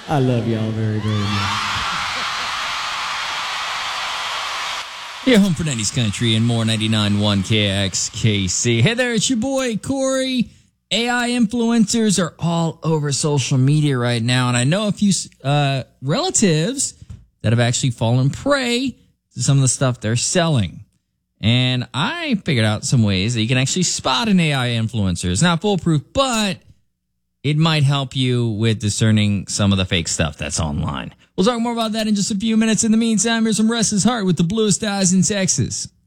I love y'all very, very much. You're home for 90s Country and more 99.1 KXKC. Hey there, it's your boy, Corey. AI influencers are all over social media right now, and I know a few relatives that have actually fallen prey to some of the stuff they're selling. And I figured out some ways that you can actually spot an AI influencer. It's not foolproof, but it might help you with discerning some of the fake stuff that's online. We'll talk more about that in just a few minutes. In the meantime, here's some Restless Heart with the Bluest Eyes in Texas.